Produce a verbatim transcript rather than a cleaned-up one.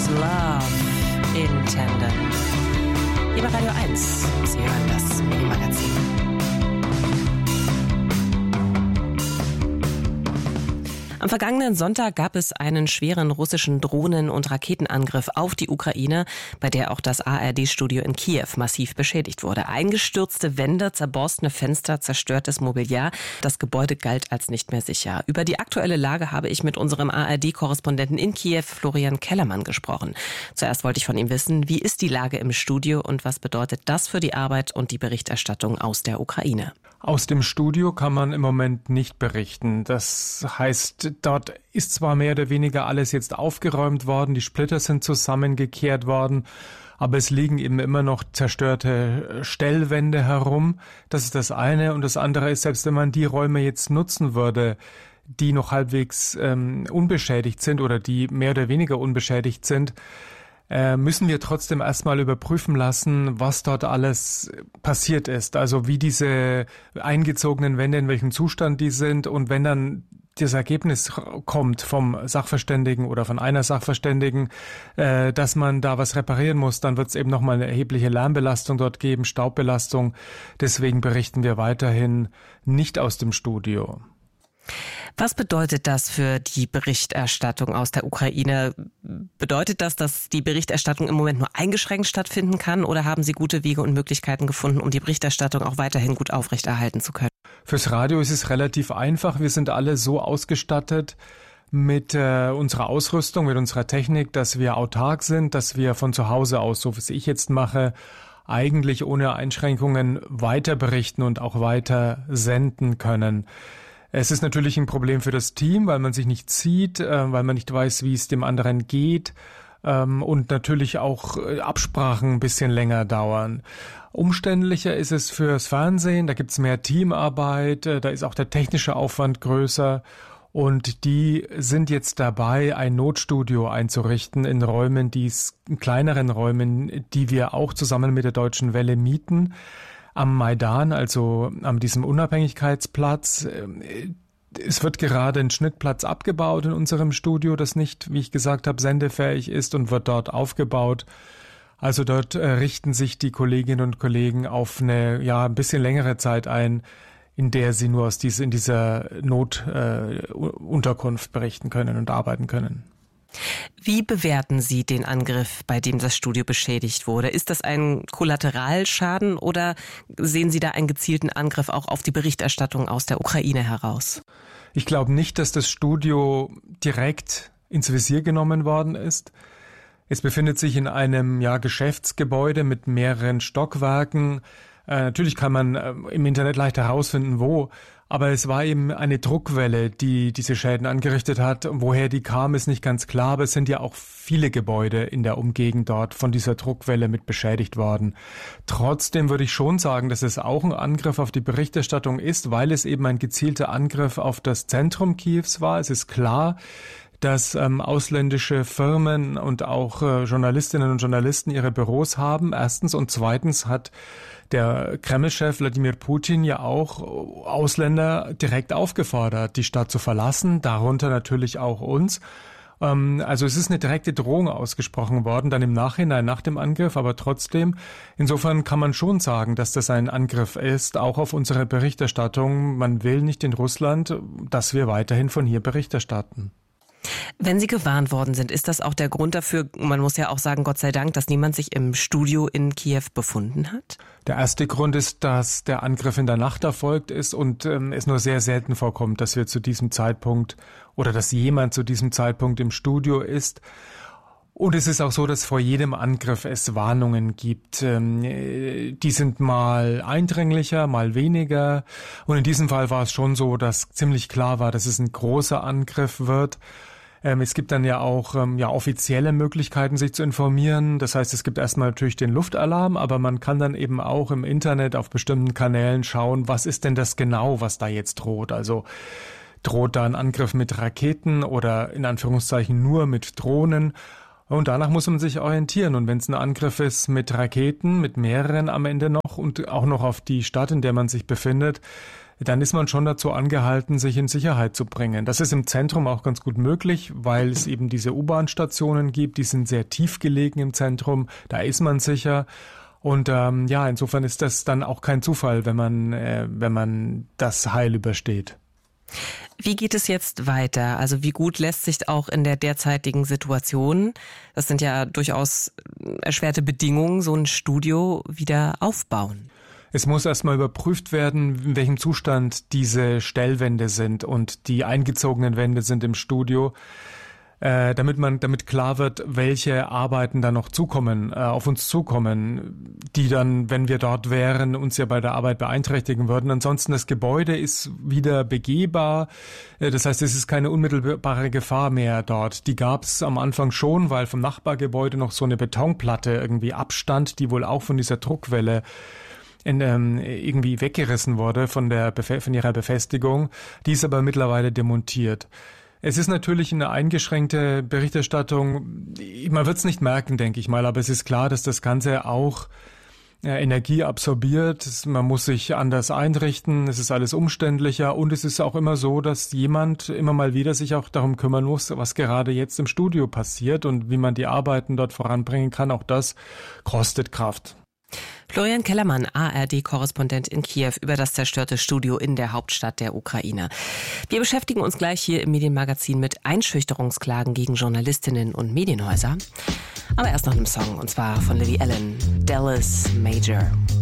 Love in Tandem. Hier bei Radio eins. Sie hören das Mini-Magazin. Am vergangenen Sonntag gab es einen schweren russischen Drohnen- und Raketenangriff auf die Ukraine, bei der auch das A R D-Studio in Kiew massiv beschädigt wurde. Eingestürzte Wände, zerborstene Fenster, zerstörtes Mobiliar. Das Gebäude galt als nicht mehr sicher. Über die aktuelle Lage habe ich mit unserem A R D-Korrespondenten in Kiew, Florian Kellermann, gesprochen. Zuerst wollte ich von ihm wissen, wie ist die Lage im Studio und was bedeutet das für die Arbeit und die Berichterstattung aus der Ukraine? Aus dem Studio kann man im Moment nicht berichten. Das heißt, dort ist zwar mehr oder weniger alles jetzt aufgeräumt worden, die Splitter sind zusammengekehrt worden, aber es liegen eben immer noch zerstörte Stellwände herum. Das ist das eine. Und das andere ist, selbst wenn man die Räume jetzt nutzen würde, die noch halbwegs ähm, unbeschädigt sind oder die mehr oder weniger unbeschädigt sind, müssen wir trotzdem erstmal überprüfen lassen, was dort alles passiert ist. Also wie diese eingezogenen Wände, in welchem Zustand die sind. Und wenn dann das Ergebnis kommt vom Sachverständigen oder von einer Sachverständigen, äh, dass man da was reparieren muss, dann wird es eben nochmal eine erhebliche Lärmbelastung dort geben, Staubbelastung. Deswegen berichten wir weiterhin nicht aus dem Studio. Was bedeutet das für die Berichterstattung aus der Ukraine? Bedeutet das, dass die Berichterstattung im Moment nur eingeschränkt stattfinden kann, oder haben Sie gute Wege und Möglichkeiten gefunden, um die Berichterstattung auch weiterhin gut aufrechterhalten zu können? Fürs Radio ist es relativ einfach. Wir sind alle so ausgestattet mit äh, unserer Ausrüstung, mit unserer Technik, dass wir autark sind, dass wir von zu Hause aus, so wie ich jetzt mache, eigentlich ohne Einschränkungen weiter berichten und auch weiter senden können. Es ist natürlich ein Problem für das Team, weil man sich nicht sieht, äh, weil man nicht weiß, wie es dem anderen geht, ähm, und natürlich auch äh, Absprachen ein bisschen länger dauern. Umständlicher ist es fürs Fernsehen, da gibt's mehr Teamarbeit, äh, da ist auch der technische Aufwand größer, und die sind jetzt dabei, ein Notstudio einzurichten in Räumen, die in kleineren Räumen, die wir auch zusammen mit der Deutschen Welle mieten. Am Maidan, also an diesem Unabhängigkeitsplatz. Es wird gerade ein Schnittplatz abgebaut in unserem Studio, das nicht, wie ich gesagt habe, sendefähig ist, und wird dort aufgebaut. Also dort äh, richten sich die Kolleginnen und Kollegen auf eine, ja, ein bisschen längere Zeit ein, in der sie nur aus diese, in dieser Notunterkunft äh, berichten können und arbeiten können. Wie bewerten Sie den Angriff, bei dem das Studio beschädigt wurde? Ist das ein Kollateralschaden oder sehen Sie da einen gezielten Angriff auch auf die Berichterstattung aus der Ukraine heraus? Ich glaube nicht, dass das Studio direkt ins Visier genommen worden ist. Es befindet sich in einem ja, Geschäftsgebäude mit mehreren Stockwerken. Äh, natürlich kann man äh, im Internet leicht herausfinden, wo. Aber es war eben eine Druckwelle, die diese Schäden angerichtet hat. Woher die kam, ist nicht ganz klar, aber es sind ja auch viele Gebäude in der Umgegend dort von dieser Druckwelle mit beschädigt worden. Trotzdem würde ich schon sagen, dass es auch ein Angriff auf die Berichterstattung ist, weil es eben ein gezielter Angriff auf das Zentrum Kiews war. Es ist klar, dass ähm, ausländische Firmen und auch äh, Journalistinnen und Journalisten ihre Büros haben, erstens. Und zweitens hat der Kreml-Chef Wladimir Putin ja auch Ausländer direkt aufgefordert, die Stadt zu verlassen, darunter natürlich auch uns. Ähm, also es ist eine direkte Drohung ausgesprochen worden, dann im Nachhinein, nach dem Angriff, aber trotzdem. Insofern kann man schon sagen, dass das ein Angriff ist, auch auf unsere Berichterstattung. Man will nicht in Russland, dass wir weiterhin von hier Bericht erstatten. Wenn Sie gewarnt worden sind, ist das auch der Grund dafür, man muss ja auch sagen, Gott sei Dank, dass niemand sich im Studio in Kiew befunden hat? Der erste Grund ist, dass der Angriff in der Nacht erfolgt ist und ähm, es nur sehr selten vorkommt, dass wir zu diesem Zeitpunkt oder dass jemand zu diesem Zeitpunkt im Studio ist. Und es ist auch so, dass vor jedem Angriff es Warnungen gibt. Die sind mal eindringlicher, mal weniger. Und in diesem Fall war es schon so, dass ziemlich klar war, dass es ein großer Angriff wird. Es gibt dann ja auch ja, offizielle Möglichkeiten, sich zu informieren. Das heißt, es gibt erstmal natürlich den Luftalarm, aber man kann dann eben auch im Internet auf bestimmten Kanälen schauen, was ist denn das genau, was da jetzt droht. Also droht da ein Angriff mit Raketen oder in Anführungszeichen nur mit Drohnen? Und danach muss man sich orientieren. Und wenn es ein Angriff ist mit Raketen, mit mehreren am Ende noch und auch noch auf die Stadt, in der man sich befindet, dann ist man schon dazu angehalten, sich in Sicherheit zu bringen. Das ist im Zentrum auch ganz gut möglich, weil es eben diese U-Bahn-Stationen gibt, die sind sehr tief gelegen im Zentrum, da ist man sicher. Und ähm, ja, insofern ist das dann auch kein Zufall, wenn man, äh, wenn man das heil übersteht. Wie geht es jetzt weiter? Also wie gut lässt sich auch in der derzeitigen Situation, das sind ja durchaus erschwerte Bedingungen, so ein Studio wieder aufbauen? Es muss erstmal überprüft werden, in welchem Zustand diese Stellwände sind und die eingezogenen Wände sind im Studio, äh, damit man damit klar wird, welche Arbeiten da noch zukommen, äh, auf uns zukommen, die dann, wenn wir dort wären, uns ja bei der Arbeit beeinträchtigen würden. Ansonsten das Gebäude ist wieder begehbar, äh, das heißt, es ist keine unmittelbare Gefahr mehr dort. Die gab es am Anfang schon, weil vom Nachbargebäude noch so eine Betonplatte irgendwie abstand, die wohl auch von dieser Druckwelle In, ähm, irgendwie weggerissen wurde von der Befe- von ihrer Befestigung. Die ist aber mittlerweile demontiert. Es ist natürlich eine eingeschränkte Berichterstattung. Man wird es nicht merken, denke ich mal, aber es ist klar, dass das Ganze auch äh, Energie absorbiert. Es, man muss sich anders einrichten. Es ist alles umständlicher und es ist auch immer so, dass jemand immer mal wieder sich auch darum kümmern muss, was gerade jetzt im Studio passiert und wie man die Arbeiten dort voranbringen kann. Auch das kostet Kraft. Florian Kellermann, A R D-Korrespondent in Kiew, über das zerstörte Studio in der Hauptstadt der Ukraine. Wir beschäftigen uns gleich hier im Medienmagazin mit Einschüchterungsklagen gegen Journalistinnen und Medienhäuser. Aber erst noch einem Song, und zwar von Lily Allen, Dallas Major.